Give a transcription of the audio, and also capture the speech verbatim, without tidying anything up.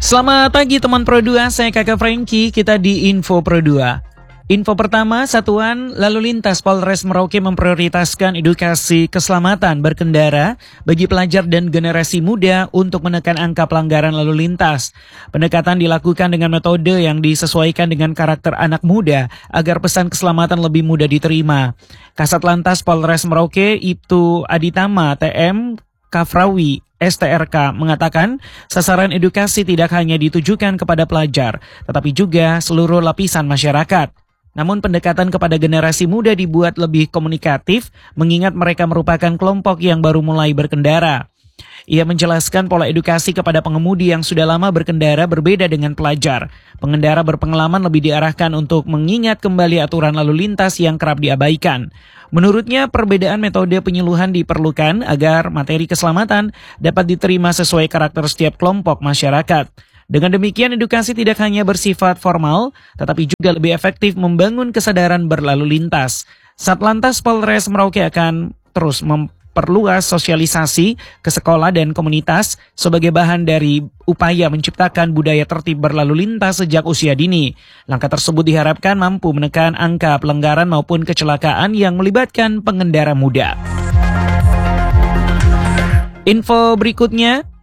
Selamat pagi teman Pro dua, saya Kakak Frankie, kita di Info Pro dua. Info pertama, Satuan Lalu Lintas Polres Merauke memprioritaskan edukasi keselamatan berkendara bagi pelajar dan generasi muda untuk menekan angka pelanggaran lalu lintas. Pendekatan dilakukan dengan metode yang disesuaikan dengan karakter anak muda agar pesan keselamatan lebih mudah diterima. Kasat Lantas Polres Merauke, Ibtu Aditama T M Kafrawi S T R K mengatakan sasaran edukasi tidak hanya ditujukan kepada pelajar, tetapi juga seluruh lapisan masyarakat. Namun pendekatan kepada generasi muda dibuat lebih komunikatif, mengingat mereka merupakan kelompok yang baru mulai berkendara. Ia menjelaskan pola edukasi kepada pengemudi yang sudah lama berkendara berbeda dengan pelajar. Pengendara berpengalaman lebih diarahkan untuk mengingat kembali aturan lalu lintas yang kerap diabaikan. Menurutnya, perbedaan metode penyuluhan diperlukan agar materi keselamatan dapat diterima sesuai karakter setiap kelompok masyarakat. Dengan demikian, edukasi tidak hanya bersifat formal, tetapi juga lebih efektif membangun kesadaran berlalu lintas. Satlantas Polres Merauke akan terus memperluas sosialisasi ke sekolah dan komunitas sebagai bahan dari upaya menciptakan budaya tertib berlalu lintas sejak usia dini. Langkah tersebut diharapkan mampu menekan angka pelanggaran maupun kecelakaan yang melibatkan pengendara muda. Info berikutnya,